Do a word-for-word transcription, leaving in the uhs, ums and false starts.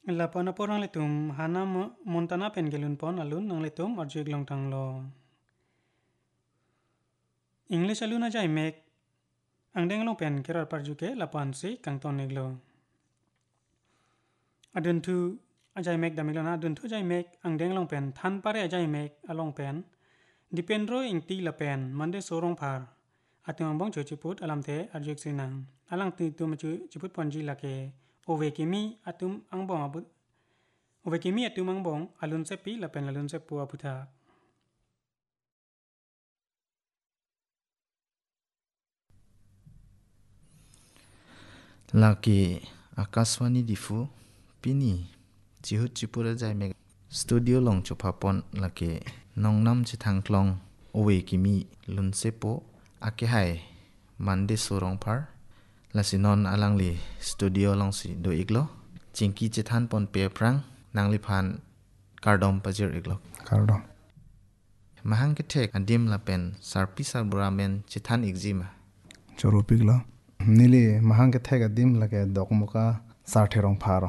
La pona porang letum hana montana pen gelun pon alun nang letum arjig long tang lo. English alun aja imek ang deng long pen kerar parjuke lapan si kang ton neglo. Adun tu aja imek damilo na adun tu aja imek ang deng long pen than pare aja imek along pen dipendro ing ti la pen mande sorong par atung bong chu chiput alam te arjuk sinang alang ti tu machu chiput ponji lake ove kimi atum ang bong abut ove kimi atum ang bong alun sepi la pen alun sepu aputa. Laki Akaswani difu pini chihut chipura jai meg studio long chupapon laki nongnam chithang klong owe kimi lunsepo ake hai mande sorong par lasinon alangli studio long si do iglo chingki chithan pon pe prang nangli phan kardom pajir iglo Kardom mahang ke thek adim lapen sarpi sarbramen chithan exima chorupiglo nili mahang ke thega dim lage dokmuka sartherong pharo